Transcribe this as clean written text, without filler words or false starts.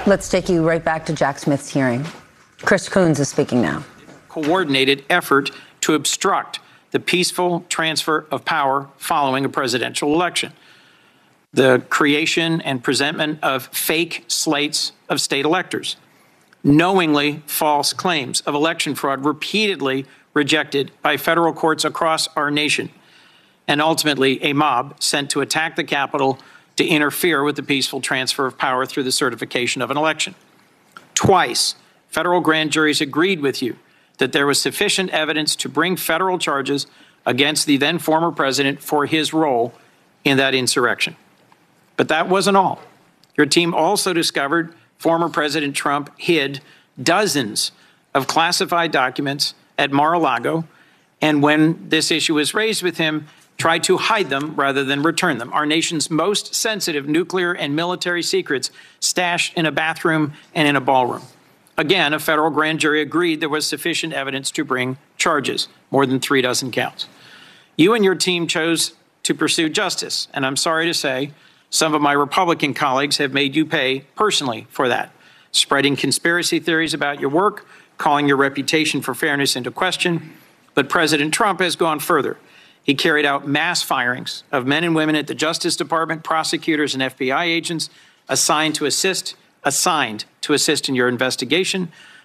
Let's take you right back to Jack Smith's hearing. Chris Coons is speaking now. Coordinated effort to obstruct the peaceful transfer of power following a presidential election. The creation and presentment of fake slates of state electors. Knowingly false claims of election fraud repeatedly rejected by federal courts across our nation. And ultimately, a mob sent to attack the Capitol to interfere with the peaceful transfer of power through the certification of an election. Twice, federal grand juries agreed with you that there was sufficient evidence to bring federal charges against the then former president for his role in that insurrection. But that wasn't all. Your team also discovered former President Trump hid dozens of classified documents at Mar-a-Lago, and when this issue was raised with him, tried to hide them rather than return them. Our nation's most sensitive nuclear and military secrets stashed in a bathroom and in a ballroom. Again, a federal grand jury agreed there was sufficient evidence to bring charges, more than 36 counts. You and your team chose to pursue justice, and I'm sorry to say, some of my Republican colleagues have made you pay personally for that, spreading conspiracy theories about your work, calling your reputation for fairness into question. But President Trump has gone further. He carried out mass firings of men and women at the Justice Department, prosecutors and FBI agents assigned to assist in your investigation,